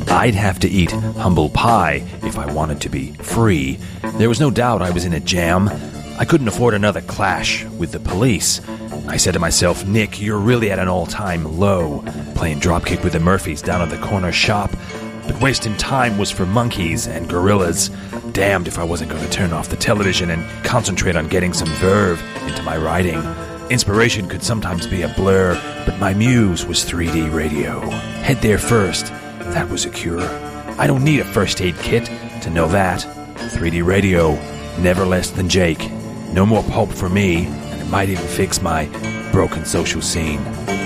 I'd have to eat humble pie if I wanted to be free. There was no doubt I was in a jam. I couldn't afford another clash with the police. I said to myself, Nick, you're really at an all-time low, playing dropkick with the Murphys down at the corner shop. But wasting time was for monkeys and gorillas. Damned if I wasn't going to turn off the television and concentrate on getting some verve into my writing. Inspiration could sometimes be a blur, but my muse was 3D radio. Head there first. That was a cure. I don't need a first aid kit to know that. 3D radio, never less than Jake. No more pulp for me, and it might even fix my broken social scene.